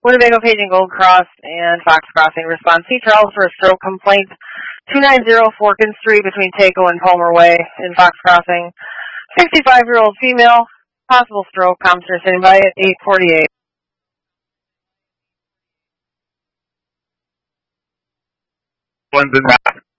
Winnebago paging Gold Cross and Fox Crossing response. C. Charles for a stroke complaint. 290 Forkin Street between Taco and Palmer Way in Fox Crossing. 65-year-old female, possible stroke. Commissioner sitting by at 8:48. One's in that.